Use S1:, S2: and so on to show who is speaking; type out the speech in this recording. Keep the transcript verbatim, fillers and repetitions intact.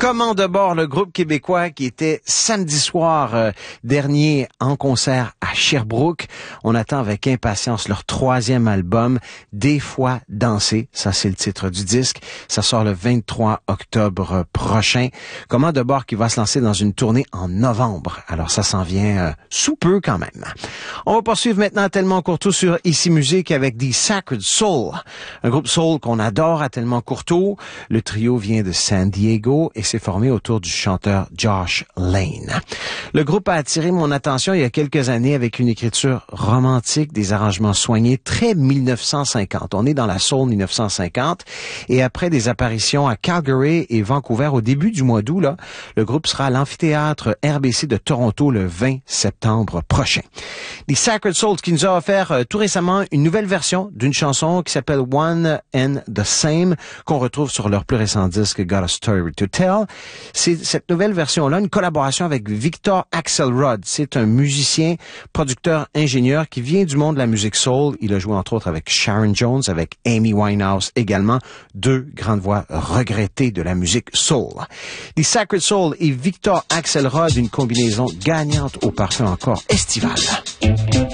S1: Comment de bord, le groupe québécois qui était samedi soir euh, dernier en concert à Sherbrooke. On attend avec impatience leur troisième album, Des fois danser. Ça, c'est le titre du disque. Ça sort le vingt-trois octobre prochain. Comment de bord qui va se lancer dans une tournée en novembre. Alors, ça s'en vient euh, sous peu quand même. On va poursuivre maintenant à Tellement Courteau sur Ici Musique avec The Sacred Soul. Un groupe soul qu'on adore à Tellement Courteau. Le trio vient de San Diego et s'est formé autour du chanteur Josh Lane. Le groupe a attiré mon attention il y a quelques années avec une écriture romantique, des arrangements soignés, très mille neuf cent cinquante. On est dans la soul mille neuf cent cinquante et après des apparitions à Calgary et Vancouver au début du mois d'août, là, le groupe sera à l'amphithéâtre R B C de Toronto le vingt septembre prochain. The Sacred Soul qui nous a offert euh, tout récemment une nouvelle version d'une chanson qui s'appelle One and the Same qu'on retrouve sur leur plus récent disque Got a Story to Tell. C'est cette nouvelle version-là, une collaboration avec Victor Axelrod. C'est un musicien, producteur, ingénieur qui vient du monde de la musique soul. Il a joué entre autres avec Sharon Jones, avec Amy Winehouse également, deux grandes voix regrettées de la musique soul. The Sacred Soul et Victor Axelrod, une combinaison gagnante au parfum encore estival.